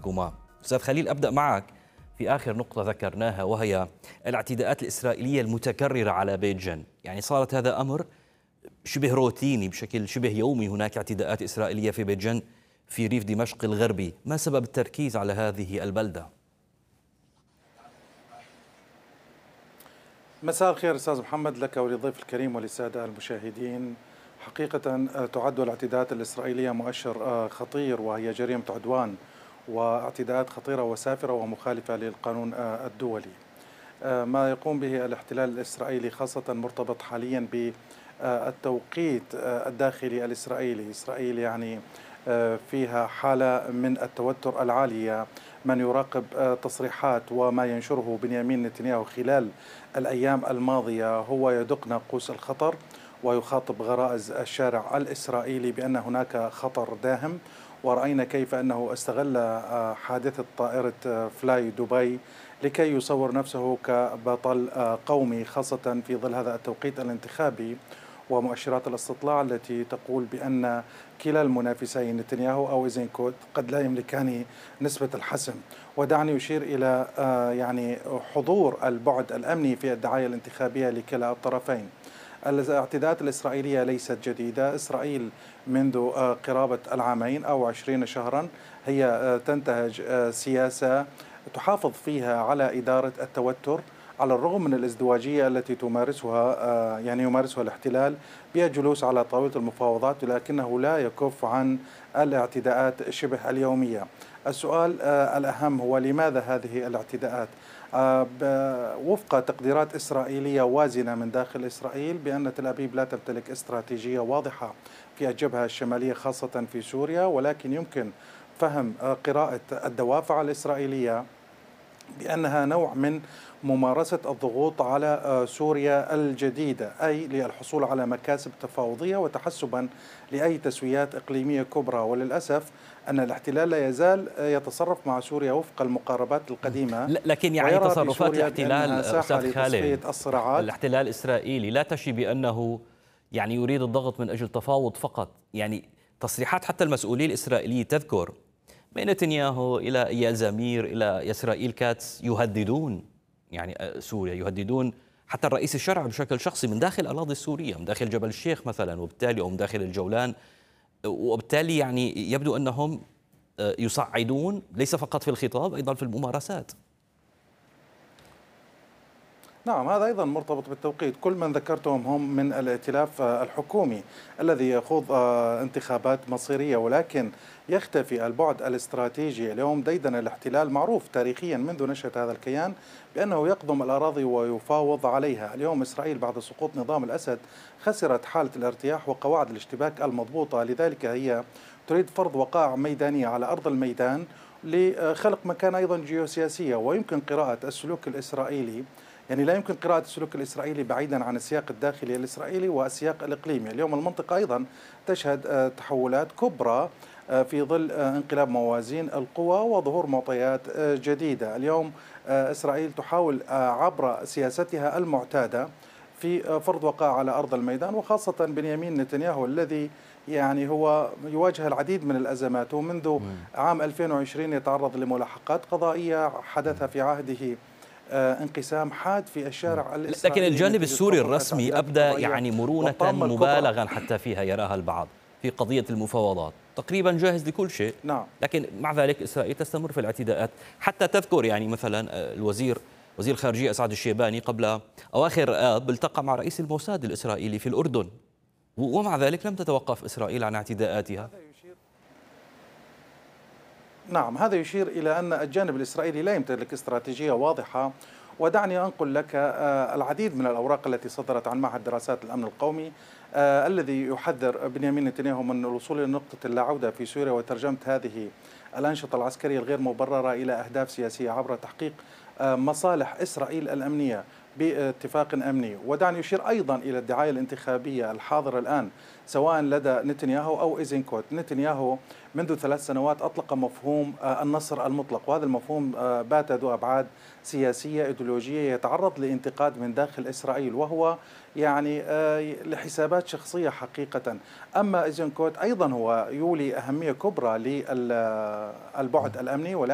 تحكما. أستاذ خليل، أبدأ معك في آخر نقطة ذكرناها، وهي الاعتداءات الإسرائيلية المتكررة على بيت جن. يعني صارت هذا أمر شبه روتيني، بشكل شبه يومي هناك اعتداءات إسرائيلية في بيت جن في ريف دمشق الغربي. ما سبب التركيز على هذه البلدة؟ مساء الخير أستاذ محمد، لك وللضيف الكريم وللسادة المشاهدين. حقيقة تعد الاعتداءات الإسرائيلية مؤشر خطير، وهي جريمة عدوان واعتداءات خطيرة وسافرة ومخالفة للقانون الدولي. ما يقوم به الاحتلال الإسرائيلي خاصة مرتبط حاليا بالتوقيت الداخلي الإسرائيلي. إسرائيل يعني فيها حالة من التوتر العالية. من يراقب تصريحات وما ينشره بنيامين نتنياهو خلال الأيام الماضية هو يدق ناقوس الخطر، ويخاطب غرائز الشارع الإسرائيلي بأن هناك خطر داهم. ورأينا كيف أنه استغل حادثة طائرة فلاي دبي لكي يصور نفسه كبطل قومي، خاصة في ظل هذا التوقيت الانتخابي ومؤشرات الاستطلاع التي تقول بأن كلا المنافسين نتنياهو أو إيزنكوت قد لا يملكان نسبة الحسم. ودعني أشير إلى يعني حضور البعد الأمني في الدعاية الانتخابية لكلا الطرفين. الاعتداءات الإسرائيلية ليست جديدة. إسرائيل منذ قرابة العامين أو 20 شهرا هي تنتهج سياسة تحافظ فيها على إدارة التوتر، على الرغم من الازدواجية التي يمارسها الاحتلال بالجلوس على طاولة المفاوضات، ولكنه لا يكف عن الاعتداءات شبه اليومية. السؤال الأهم هو لماذا هذه الاعتداءات؟ وفق تقديرات إسرائيلية وازنة من داخل إسرائيل بأن تل أبيب لا تمتلك استراتيجية واضحة في الجبهة الشمالية خاصة في سوريا، ولكن يمكن فهم قراءة الدوافع الإسرائيلية بأنها نوع من ممارسة الضغوط على سوريا الجديدة، أي للحصول على مكاسب تفاوضية وتحسبا لأي تسويات إقليمية كبرى. وللأسف أن الاحتلال لا يزال يتصرف مع سوريا وفق المقاربات القديمة، لكن يعني ويرى في تصرفات سوريا الاحتلال بأنها ساحة أستاذ خالد، لتصفية الصراعات. الاحتلال الإسرائيلي لا تشي بأنه يعني يريد الضغط من أجل تفاوض فقط. يعني تصريحات حتى المسؤولين الإسرائيليين تذكر من نتنياهو إلى إيال زمير إلى إسرائيل كاتس يهددون يعني سوريا، يهددون حتى الرئيس الشرعي بشكل شخصي من داخل الأراضي السورية، من داخل جبل الشيخ مثلا، وبالتالي أو من داخل الجولان. وبالتالي يعني يبدو أنهم يصعدون ليس فقط في الخطاب، أيضا في الممارسات. نعم، هذا أيضا مرتبط بالتوقيت. كل من ذكرتهم هم من الائتلاف الحكومي الذي يخوض انتخابات مصيرية، ولكن يختفي البعد الاستراتيجي. اليوم ديدن الاحتلال معروف تاريخيا منذ نشأة هذا الكيان بأنه يقضم الأراضي ويفاوض عليها. اليوم إسرائيل بعد سقوط نظام الأسد خسرت حالة الارتياح وقواعد الاشتباك المضبوطة، لذلك هي تريد فرض وقائع ميدانية على أرض الميدان لخلق مكان أيضا جيوسياسية. ويمكن قراءة السلوك الإسرائيلي، يعني لا يمكن قراءة السلوك الإسرائيلي بعيدا عن السياق الداخلي الإسرائيلي والسياق الإقليمي. اليوم المنطقة أيضا تشهد تحولات كبرى في ظل انقلاب موازين القوى وظهور معطيات جديدة. اليوم إسرائيل تحاول عبر سياستها المعتادة في فرض وقائع على أرض الميدان، وخاصة بنيامين نتنياهو الذي يعني هو يواجه العديد من الأزمات، ومنذ عام 2020 يتعرض لملاحقات قضائية حدث في عهده انقسام حاد في الشارع لكن الإسرائيلي الجانب نتيجة السوري خطر الرسمي التعديلات أبدى القضائية يعني مرونة والطامة الكبرى. مبالغا حتى فيها يراها البعض في قضية المفاوضات، تقريبا جاهز لكل شيء. نعم. لكن مع ذلك إسرائيل تستمر في الاعتداءات. حتى تذكر يعني مثلا وزير الخارجية أسعد الشيباني قبل أواخر آب التقى مع رئيس الموساد الإسرائيلي في الأردن، ومع ذلك لم تتوقف إسرائيل عن اعتداءاتها. نعم، هذا يشير إلى أن الجانب الإسرائيلي لا يمتلك استراتيجية واضحة. ودعني أنقل لك العديد من الأوراق التي صدرت عن معهد دراسات الأمن القومي الذي يحذر بنيامين نتنياهو من الوصول إلى نقطة اللا عودة في سوريا، وترجمة هذه الأنشطة العسكرية الغير مبررة إلى أهداف سياسية عبر تحقيق مصالح إسرائيل الأمنية باتفاق أمني. ودعني أشير أيضا إلى الدعاية الانتخابية الحاضرة الآن سواء لدى نتنياهو أو إيزنكوت. نتنياهو منذ 3 سنوات أطلق مفهوم النصر المطلق، وهذا المفهوم بات ذو أبعاد سياسية إيديولوجية يتعرض لانتقاد من داخل إسرائيل، وهو يعني لحسابات شخصية حقيقة. أما إيزنكوت أيضا هو يولي أهمية كبرى للبعد الأمني،